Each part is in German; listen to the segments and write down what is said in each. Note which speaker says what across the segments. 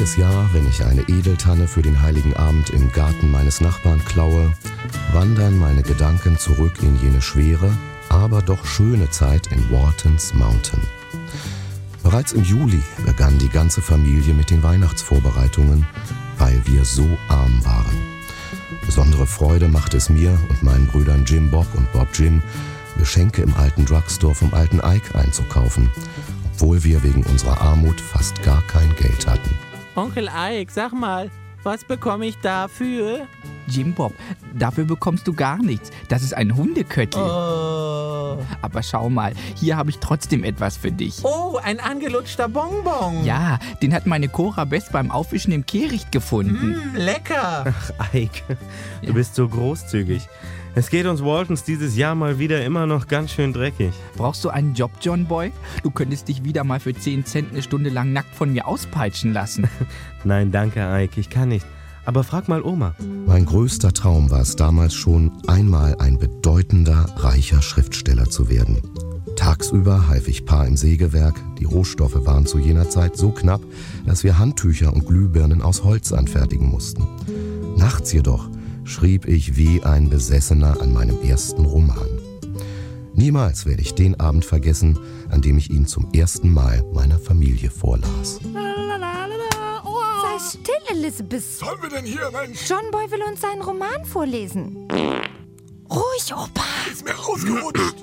Speaker 1: Jedes Jahr, wenn ich eine Edeltanne für den Heiligen Abend im Garten meines Nachbarn klaue, wandern meine Gedanken zurück in jene schwere, aber doch schöne Zeit in Waltons Mountain. Bereits im Juli begann die ganze Familie mit den Weihnachtsvorbereitungen, weil wir so arm waren. Besondere Freude machte es mir und meinen Brüdern Jim Bob und Bob Jim, Geschenke im alten Drugstore vom alten Ike einzukaufen, obwohl wir wegen unserer Armut fast gar kein Geld hatten.
Speaker 2: Onkel Ike, sag mal, was bekomme ich dafür?
Speaker 3: Jim Bob, dafür bekommst du gar nichts. Das ist ein Hundeköttel.
Speaker 2: Oh.
Speaker 3: Aber schau mal, hier habe ich trotzdem etwas für dich.
Speaker 2: Oh, ein angelutschter Bonbon.
Speaker 3: Ja, den hat meine Cora Best beim Aufwischen im Kehricht gefunden.
Speaker 2: Lecker.
Speaker 4: Ach, Ike, du bist so großzügig. Es geht uns Waltons dieses Jahr mal wieder immer noch ganz schön dreckig.
Speaker 3: Brauchst du einen Job, John Boy? Du könntest dich wieder mal für 10 Cent eine Stunde lang nackt von mir auspeitschen lassen.
Speaker 4: Nein, danke, Ike, ich kann nicht. Aber frag mal Oma.
Speaker 1: Mein größter Traum war es damals schon, einmal ein bedeutender, reicher Schriftsteller zu werden. Tagsüber half ich Pa im Sägewerk. Die Rohstoffe waren zu jener Zeit so knapp, dass wir Handtücher und Glühbirnen aus Holz anfertigen mussten. Nachts jedoch schrieb ich wie ein Besessener an meinem ersten Roman. Niemals werde ich den Abend vergessen, an dem ich ihn zum ersten Mal meiner Familie vorlas.
Speaker 5: Sei still, Elizabeth.
Speaker 6: Sollen wir denn hier, Mensch?
Speaker 5: John Boy will uns seinen Roman vorlesen. Ruhig, Opa.
Speaker 6: Ist mir rausgerutscht.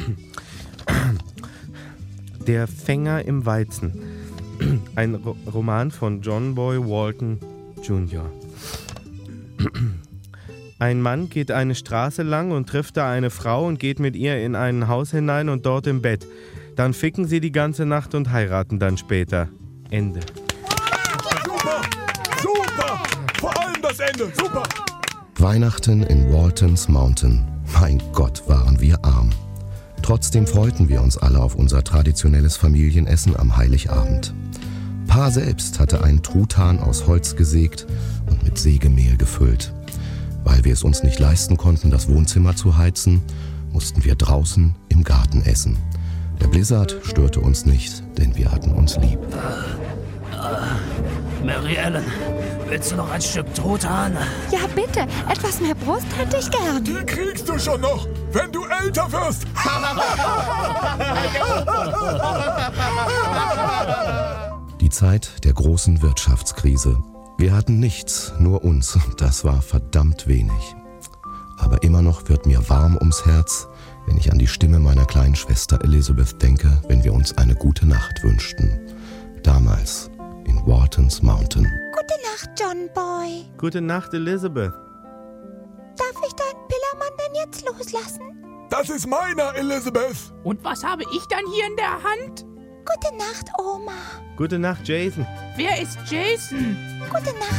Speaker 4: Der Fänger im Weizen. Ein Roman von John Boy Walton Jr. Ein Mann geht eine Straße lang und trifft da eine Frau und geht mit ihr in ein Haus hinein und dort im Bett. Dann ficken sie die ganze Nacht und heiraten dann später. Ende.
Speaker 6: Super! Super! Vor allem das Ende. Super!
Speaker 1: Weihnachten in Waltons Mountain. Mein Gott, waren wir arm. Trotzdem freuten wir uns alle auf unser traditionelles Familienessen am Heiligabend. Pa selbst hatte einen Truthahn aus Holz gesägt und mit Sägemehl gefüllt. Weil wir es uns nicht leisten konnten, das Wohnzimmer zu heizen, mussten wir draußen im Garten essen. Der Blizzard störte uns nicht, denn wir hatten uns lieb.
Speaker 7: Mary Ellen, willst du noch ein Stück Truthahn?
Speaker 5: Ja, bitte. Etwas mehr Brust hätte ich gern.
Speaker 6: Die kriegst du schon noch, wenn du älter wirst.
Speaker 1: Die Zeit der großen Wirtschaftskrise. Wir hatten nichts, nur uns. Das war verdammt wenig. Aber immer noch wird mir warm ums Herz, wenn ich an die Stimme meiner kleinen Schwester Elizabeth denke, wenn wir uns eine gute Nacht wünschten. Damals in Waltons Mountain.
Speaker 5: Gute Nacht, John Boy.
Speaker 4: Gute Nacht, Elizabeth.
Speaker 5: Darf ich deinen Pillermann denn jetzt loslassen?
Speaker 6: Das ist meiner, Elizabeth.
Speaker 3: Und was habe ich dann hier in der Hand?
Speaker 5: Gute Nacht, Oma.
Speaker 4: Gute Nacht, Jason.
Speaker 3: Wer ist Jason?
Speaker 5: Gute Nacht,